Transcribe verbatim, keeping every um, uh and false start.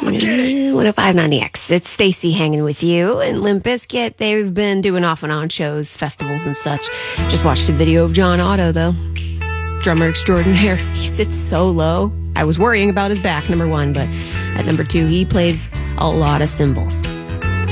Uh, one oh five point nine The X. It's Stacy hanging with you. And Limp Bizkit, they've been doing off and on shows, festivals and such. Just watched a video of John Otto, though. Drummer extraordinaire. He sits so low. I was worrying about his back, number one. But at number two, he plays a lot of cymbals.